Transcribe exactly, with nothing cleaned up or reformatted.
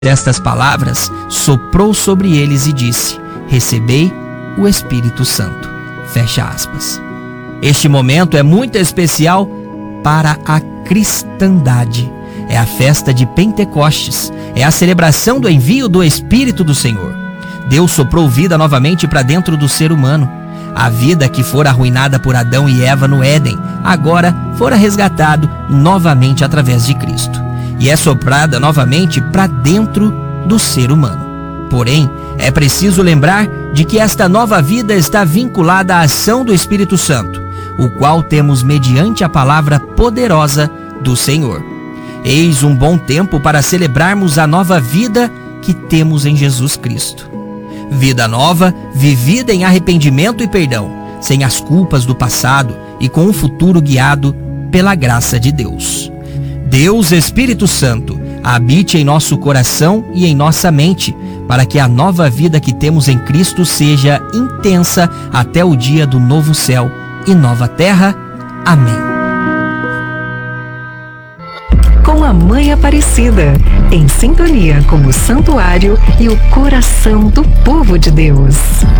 Destas palavras, soprou sobre eles e disse: recebei o Espírito Santo. Fecha aspas. Este momento é muito especial para a cristandade. É a festa de Pentecostes. É a celebração do envio do Espírito do Senhor. Deus soprou vida novamente para dentro do ser humano. A vida que fora arruinada por Adão e Eva no Éden, agora fora resgatado novamente através de Cristo. E é soprada novamente para dentro do ser humano. Porém, é preciso lembrar de que esta nova vida está vinculada à ação do Espírito Santo, o qual temos mediante a palavra poderosa do Senhor. Eis um bom tempo para celebrarmos a nova vida que temos em Jesus Cristo. Vida nova, vivida em arrependimento e perdão, sem as culpas do passado e com um futuro guiado pela graça de Deus. Deus Espírito Santo, habite em nosso coração e em nossa mente, para que a nova vida que temos em Cristo seja intensa até o dia do novo céu e nova terra. Amém. Com a Mãe Aparecida, em sintonia com o santuário e o coração do povo de Deus.